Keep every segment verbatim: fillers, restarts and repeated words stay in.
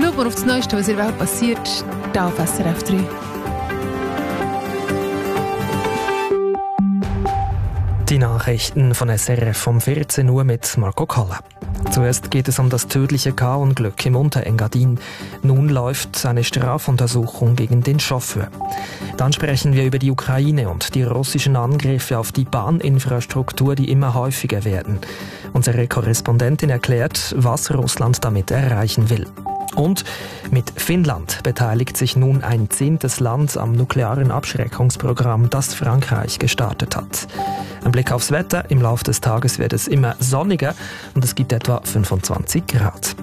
Und schauen wir auf das Neueste, was in der Welt passiert, hier auf S R F drei. Die Nachrichten von S R F um vierzehn Uhr mit Marco Koller. Zuerst geht es um das tödliche K-Unglück im Unterengadin. Nun läuft eine Strafuntersuchung gegen den Chauffeur. Dann sprechen wir über die Ukraine und die russischen Angriffe auf die Bahninfrastruktur, die immer häufiger werden. Unsere Korrespondentin erklärt, was Russland damit erreichen will. Und mit Finnland beteiligt sich nun ein zehntes Land am nuklearen Abschreckungsprogramm, das Frankreich gestartet hat. Ein Blick aufs Wetter. Im Laufe des Tages wird es immer sonniger und es gibt etwa fünfundzwanzig Grad.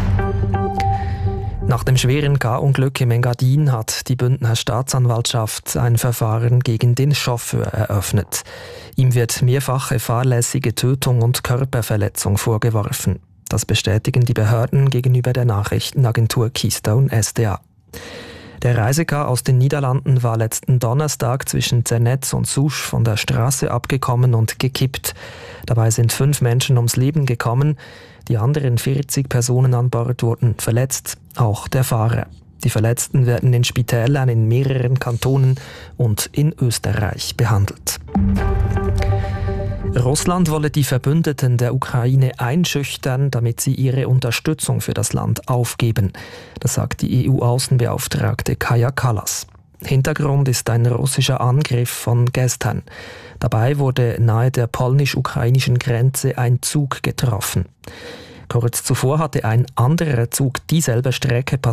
Nach dem schweren K-Unglück im Engadin hat die Bündner Staatsanwaltschaft ein Verfahren gegen den Chauffeur eröffnet. Ihm wird mehrfache fahrlässige Tötung und Körperverletzung vorgeworfen. Das bestätigen die Behörden gegenüber der Nachrichtenagentur Keystone S D A. Der Reisecar aus den Niederlanden war letzten Donnerstag zwischen Zernetz und Souche von der Straße abgekommen und gekippt. Dabei sind fünf Menschen ums Leben gekommen. Die anderen vierzig Personen an Bord wurden verletzt, auch der Fahrer. Die Verletzten werden in Spitälern in mehreren Kantonen und in Österreich behandelt. Russland wolle die Verbündeten der Ukraine einschüchtern, damit sie ihre Unterstützung für das Land aufgeben. Das sagt die E U-Außenbeauftragte Kaja Kallas. Hintergrund ist ein russischer Angriff von gestern. Dabei wurde nahe der polnisch-ukrainischen Grenze ein Zug getroffen. Kurz zuvor hatte ein anderer Zug dieselbe Strecke passiert.